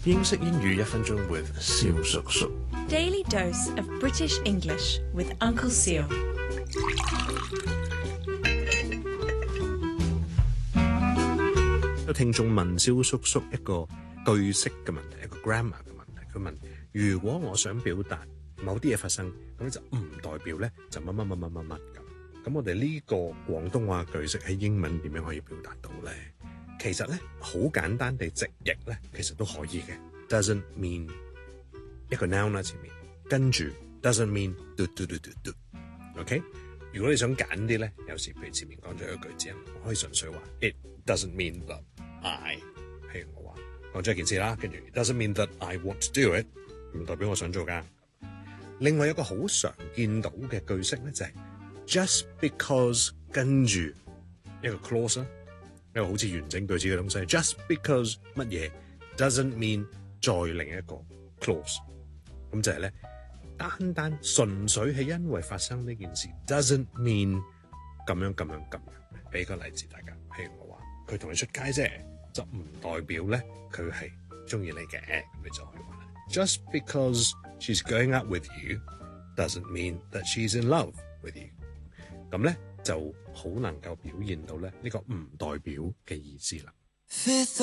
英式英語1分鐘 with 蕭叔叔。 Daily dose of British English with Uncle Seal. 有聽眾問蕭叔叔一個句式嘅問題，一個 grammar 嘅問題。佢問：如果我想表達某啲嘢發生，咁就唔代表咧就乜乜乜乜乜乜咁。咁我哋呢個廣東話句式喺英文點樣可以表達到咧？其實咧好簡單地直譯咧，其實都可以嘅。Doesn't mean 一個 noun 啦前面，跟住 doesn't mean do。OK， 如果你想揀啲咧，有時譬如前面講咗一個句子，我可以純粹話 It doesn't mean that I， 譬如我話講咗一件事啦，跟住 It doesn't mean that I want to do it， 唔代表我想做㗎。另外有個好常見到嘅句式咧，就係 just because 跟住一個 clause 啦，一個好似完整句子嘅東西。Just because 乜嘢 doesn't mean 再另一個 clause， 咁就係咧單純粹係因為發生呢件事 doesn't mean 咁樣。俾個例子大家，譬如我話佢同你出街啫，就唔代表咧佢係中意你嘅，咁你就可以話 Just because she's going out with you doesn't mean that she's in love with you。咁咧就好能夠表現到咧呢個唔代表嘅意思啦。